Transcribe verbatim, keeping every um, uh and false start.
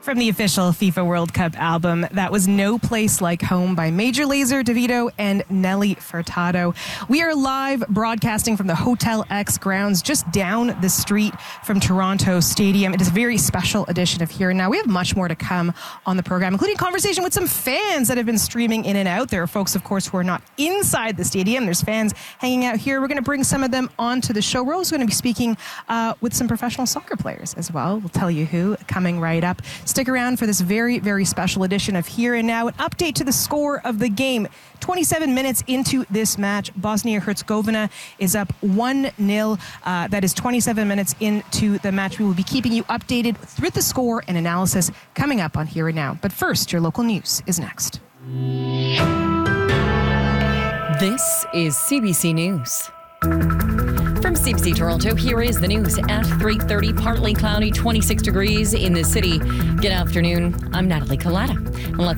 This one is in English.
From the official FIFA World Cup album, that was No Place Like Home by Major Lazer, DeVito, and Nelly Furtado. We are live broadcasting from the Hotel X grounds just down the street from Toronto Stadium. It is a very special edition of Here and Now. We have much more to come on the program, including conversation with some fans that have been streaming in and out. There are folks, of course, who are not inside the stadium. There's fans hanging out here. We're going to bring some of them onto the show. We're also going to be speaking uh, with some professional soccer players as well. We'll tell you who coming right up. Stick around for this very, very special edition of Here and Now. An update to the score of the game. twenty-seven minutes into this match, Bosnia-Herzegovina is up one nil. Uh, that is twenty-seven minutes into the match. We will be keeping you updated with the score and analysis coming up on Here and Now. But first, your local news is next. This is C B C News. From C B C Toronto, here is the news at three thirty. Partly cloudy, twenty-six degrees in the city. Good afternoon. I'm Natalie Collada. And let's